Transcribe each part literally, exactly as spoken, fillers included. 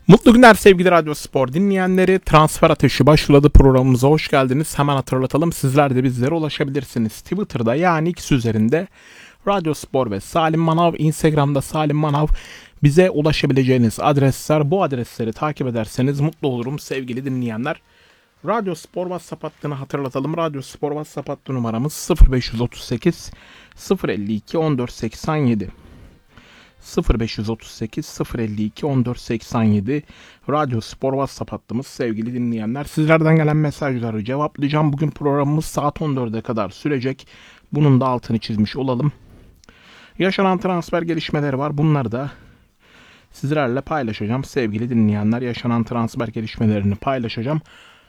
Mutlu günler sevgili Radyo Spor dinleyenleri. Transfer Ateşi başladı, programımıza hoş geldiniz. Hemen hatırlatalım, sizler de bizlere ulaşabilirsiniz. Twitter'da yani X üzerinde Radyo Spor ve Salim Manav, Instagram'da Salim Manav, bize ulaşabileceğiniz adresler. Bu adresleri takip ederseniz mutlu olurum sevgili dinleyenler. Radyo Spor WhatsApp hattını hatırlatalım. Radyo Spor WhatsApp hattı numaramız sıfır beş otuz sekiz sıfır elli iki on dört seksen yedi. sıfır beş otuz sekiz sıfır elli iki on dört seksen yedi Radyo Spor WhatsApp hattımız sevgili dinleyenler. Sizlerden gelen mesajları cevaplayacağım. Bugün programımız saat on dörde kadar sürecek. Bunun da altını çizmiş olalım. Yaşanan transfer gelişmeleri var. Bunları da sizlerle paylaşacağım sevgili dinleyenler. Yaşanan transfer gelişmelerini paylaşacağım.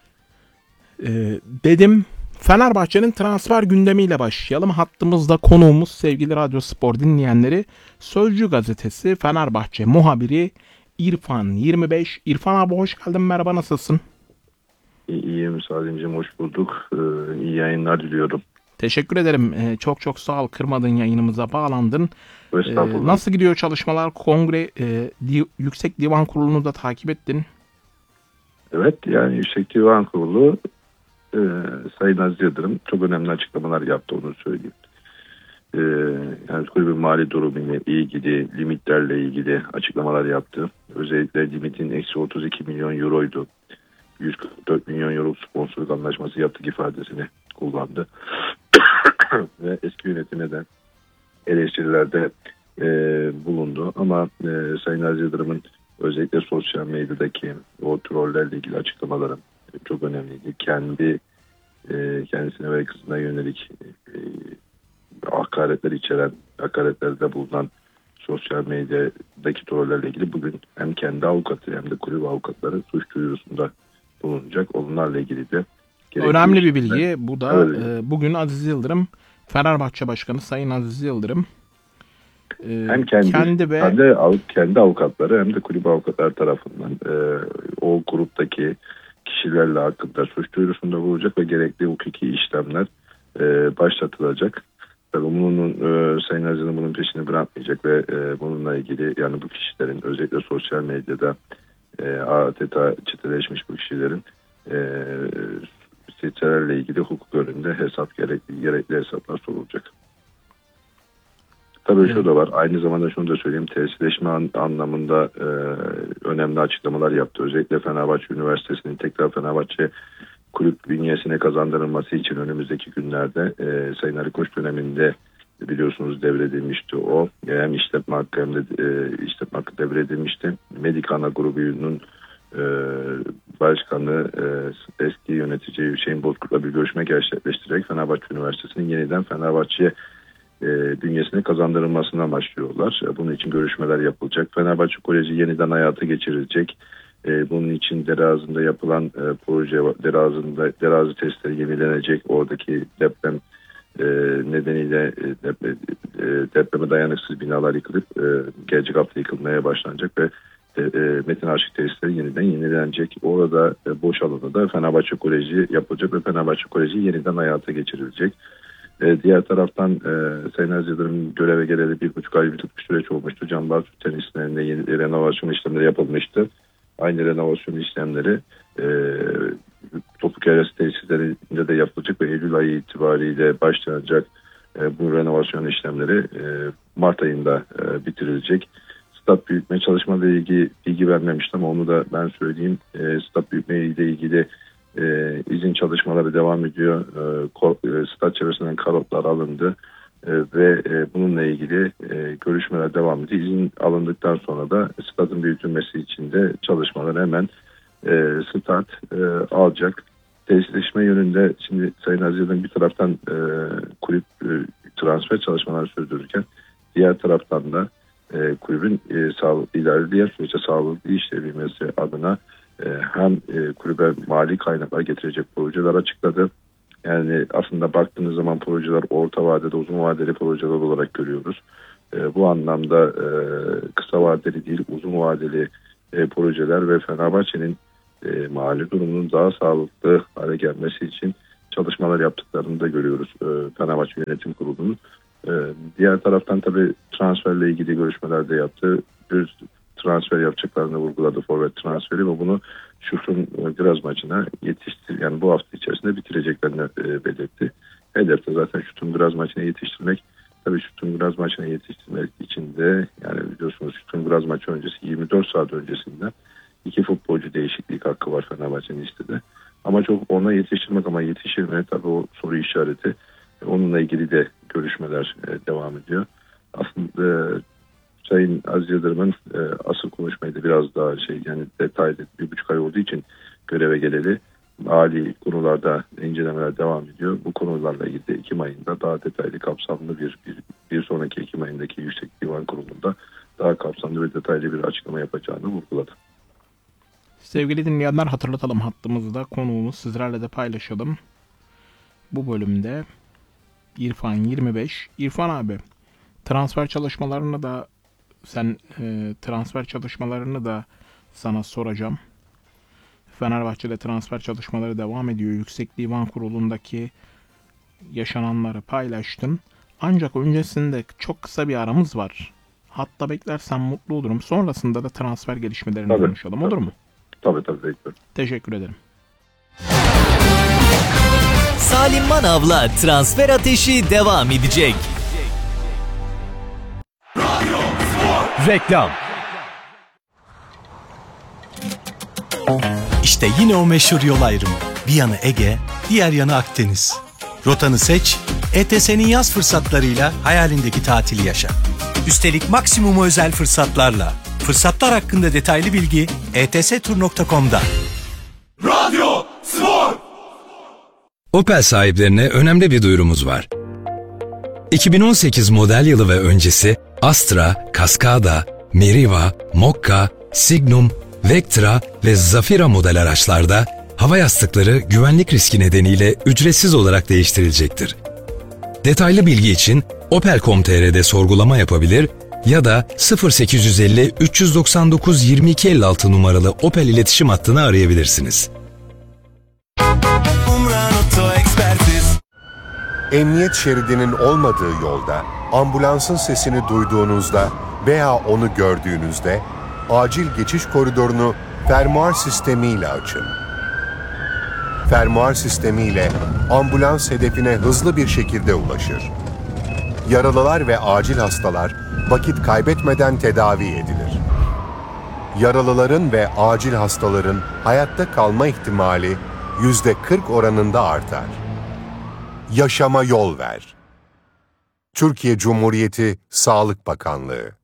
Ee, dedim Fenerbahçe'nin transfer gündemiyle başlayalım. Hattımızda konuğumuz sevgili Radyo Spor dinleyenleri, Sözcü Gazetesi Fenerbahçe muhabiri İrfan yirmi beş. İrfan abi hoş geldin, merhaba, nasılsın? İyiyim Salim'ciğim, hoş bulduk. Ee, iyi yayınlar diliyorum. Teşekkür ederim. Ee, çok çok sağ ol, kırmadın, yayınımıza bağlandın. Ee, nasıl gidiyor çalışmalar? Kongre e, di, Yüksek Divan Kurulu'nu da takip ettin. Evet, yani Yüksek Divan Kurulu e, Sayın Aziz Yıldırım çok önemli açıklamalar yaptı, onu söyleyeyim. E, yani kulübün mali durumuyla ilgili, limitlerle ilgili açıklamalar yaptı. Özellikle limitin eksi otuz iki milyon euroydu. yüz kırk dört milyon euro sponsorluk anlaşması yaptık ifadesini kullandı. Ve eski yönetime de eleştirilerde e, bulundu. Ama e, Sayın Aziz Yıldırım'ın özellikle sosyal medyadaki o trollerle ilgili açıklamaları çok önemliydi. Kendi e, kendisine ve kızına yönelik e, hakaretler içeren, hakaretlerde bulunan sosyal medyadaki trollerle ilgili bugün hem kendi avukatı hem de kulüp avukatları suç duyurusunda bulunacak. Onlarla ilgili de önemli bir bilgi. Bu da e, bugün Aziz Yıldırım, Fenerbahçe Başkanı Sayın Aziz Yıldırım e, hem kendi kendi, ve... kendi, kendi avukatları hem de kulüp avukatları tarafından e, o gruptaki kişilerle hakkında suç duyurusunda bulunacak ve gerekli hukuki işlemler e, başlatılacak. Tabii bunun e, Sayın Aziz Yıldırım bunun peşini bırakmayacak ve e, bununla ilgili, yani bu kişilerin özellikle sosyal medyada e, adeta çeteleşmiş bu kişilerin e, sitelerle ilgili hukuk önünde hesap gerekli, gerekli hesaplar sorulacak. Tabii evet. Şu da var. Aynı zamanda şunu da söyleyeyim. Tesisleşme an, anlamında e, önemli açıklamalar yaptı. Özellikle Fenerbahçe Üniversitesi'nin tekrar Fenerbahçe kulüp bünyesine kazandırılması için önümüzdeki günlerde e, Sayın Ali Koç döneminde biliyorsunuz devredilmişti o. Hem işletme hakkı hem de e, işletme hakkı devredilmişti. Medikana grubunun e, başkanı e, eski yönetici Hüseyin Bozkurt'la bir görüşme gerçekleştirerek Fenerbahçe Üniversitesi'nin yeniden Fenerbahçe e, bünyesine kazandırılmasına başlıyorlar. E, bunun için görüşmeler yapılacak. Fenerbahçe Koleji yeniden hayata geçirilecek. E, bunun için Derazı'nda yapılan e, proje, Derazı'nda Derazı testleri yenilenecek. Oradaki deprem e, nedeniyle e, deprem, e, depreme dayanıksız binalar yıkılıp e, gelecek hafta yıkılmaya başlanacak ve e, e, Metin Aşık testleri yeniden yenilenecek. Orada e, boş alanda da Fenerbahçe Koleji yapılacak ve Fenerbahçe Koleji yeniden hayata geçirilecek. E, diğer taraftan e, Sayın Aziz Yıldırım'ın göreve geleli bir buçuk aylık bir süreç olmuştu. Can Bartu tesislerinde yeni renovasyon işlemleri yapılmıştı. Aynı renovasyon işlemleri e, Topuk Yarası tesislerinde de yapılacak ve Eylül ayı itibariyle başlanacak e, bu renovasyon işlemleri e, Mart ayında e, bitirilecek. Stat büyütme çalışmalarıyla ilgili bilgi vermemiştim ama onu da ben söyleyeyim. E, stat büyütme ile ilgili e, izin çalışmaları devam ediyor. E, ko, e, stat çevresinden karotlar alındı. Ee, ve e, bununla ilgili e, görüşmeler devam ediyor. İzin alındıktan sonra da stadın büyütülmesi için de çalışmalar hemen e, start e, alacak. Tesisleşme yönünde şimdi Sayın Aziz Yıldırım bir taraftan e, kulüp e, transfer çalışmaları sürdürürken diğer taraftan da e, kulübün e, sağlıklı ilerleyen süreçte sağlıklı işleyebilmesi adına e, hem e, kulübe mali kaynaklar getirecek projeler açıkladı. Yani aslında baktığınız zaman projeler orta vadede, uzun vadeli projeler olarak görüyoruz. E, bu anlamda e, kısa vadeli değil, uzun vadeli e, projeler ve Fenerbahçe'nin e, mali durumunun daha sağlıklı hale gelmesi için çalışmalar yaptıklarını da görüyoruz e, Fenerbahçe Yönetim Kurulu'nun. E, diğer taraftan tabii transferle ilgili görüşmeler de yaptı. Bir transfer yapacaklarını vurguladı, forvet transferi, ve bunu Şutun Graz maçına yetiştir, yani bu hafta içerisinde bitireceklerini e, belirtti. Hedef de zaten Şutun Graz maçına yetiştirmek. Tabii Şutun Graz maçına yetiştirmek için de, yani biliyorsunuz Şutun Graz maçı öncesi yirmi dört saat öncesinden iki futbolcu değişiklik hakkı var Fenerbahçe'nin listede. Ama çok ona yetiştirmek, ama yetişir mi? Tabii o soru işareti. Onunla ilgili de görüşmeler e, devam ediyor. Aslında e, Sayın Aziz Yıldırım'ın e, asıl konuşmayı da biraz daha şey, yani detaylı, bir buçuk ay olduğu için göreve geleli Ali konularda incelemeler devam ediyor. Bu konularla ilgili de Ekim ayında daha detaylı, kapsamlı bir, bir bir sonraki Ekim ayındaki Yüksek Divan Kurulu'nda daha kapsamlı ve detaylı bir açıklama yapacağını vurguladı. Sevgili dinleyenler, hatırlatalım hattımızda konuğumuz, sizlerle de paylaşalım. Bu bölümde İrfan yirmi beş. İrfan abi, transfer çalışmalarını da sen e, transfer çalışmalarını da sana soracağım. Fenerbahçe'de transfer çalışmaları devam ediyor. Yüksek Divan Kurulu'ndaki yaşananları paylaştın. Ancak öncesinde çok kısa bir aramız var. Hatta beklersen mutlu olurum. Sonrasında da transfer gelişmelerini Tabii, konuşalım. tabii. Olur mu? Tabii tabii bekliyorum. Teşekkür ederim. Salim Manav'la Transfer Ateşi devam edecek. Reklam. İşte yine o meşhur yol ayrımı. Bir yanı Ege, diğer yanı Akdeniz. Rotanı seç, E T S'nin yaz fırsatlarıyla hayalindeki tatili yaşa. Üstelik maksimum özel fırsatlarla. Fırsatlar hakkında detaylı bilgi e t s tur nokta com'da. Radyo Spor. Opel sahiplerine önemli bir duyurumuz var. iki bin on sekiz model yılı ve öncesi Astra, Cascada, Meriva, Mokka, Signum, Vectra ve Zafira model araçlarda hava yastıkları güvenlik riski nedeniyle ücretsiz olarak değiştirilecektir. Detaylı bilgi için opel nokta com nokta t r'de sorgulama yapabilir ya da sıfır sekiz yüz elli üç yüz doksan dokuz yirmi iki elli altı numaralı Opel iletişim hattını arayabilirsiniz. Emniyet şeridinin olmadığı yolda, ambulansın sesini duyduğunuzda veya onu gördüğünüzde acil geçiş koridorunu fermuar sistemiyle açın. Fermuar sistemiyle ambulans hedefine hızlı bir şekilde ulaşır. Yaralılar ve acil hastalar vakit kaybetmeden tedavi edilir. Yaralıların ve acil hastaların hayatta kalma ihtimali yüzde kırk oranında artar. Yaşama yol ver. Türkiye Cumhuriyeti Sağlık Bakanlığı.